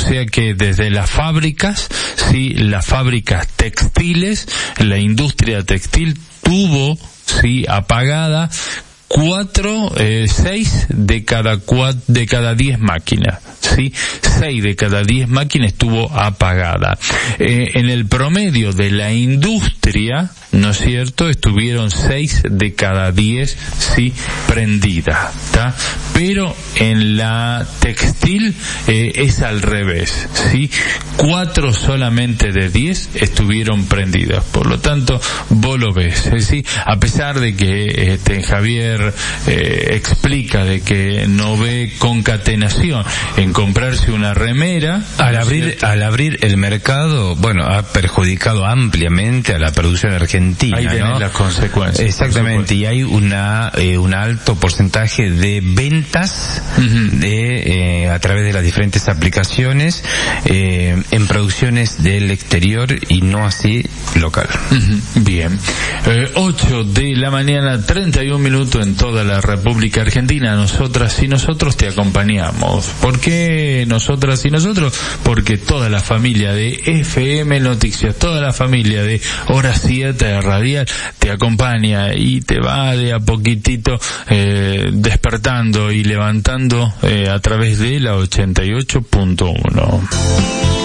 sea que desde las fábricas, sí, las fábricas textiles, la industria textil tuvo, sí, apagada 6 de cada 10 máquinas, ¿sí? 6 de cada 10 máquinas estuvo apagada. En el promedio de la industria, ¿no es cierto?, estuvieron 6 de cada 10, sí, prendidas, ¿tá? Pero en la textil es al revés, ¿sí? 4 solamente de 10 estuvieron prendidas. Por lo tanto, vos lo ves, ¿sí? A pesar de que Javier explica de que no ve concatenación en comprarse una remera. Al abrir el mercado, bueno, ha perjudicado ampliamente a la producción argentina. Ahí tenés, ¿no?, las consecuencias. Exactamente, y hay un alto porcentaje de ventas a través de las diferentes aplicaciones en producciones del exterior y no así local. Bien. 8 de la mañana, 31 minutos en toda la República Argentina. Nosotras y nosotros te acompañamos. ¿Por qué nosotras y nosotros? Porque toda la familia de FM Noticias, toda la familia de Hora 7 Radial te acompaña y te va de a poquitito despertando y levantando a través de la 88.1.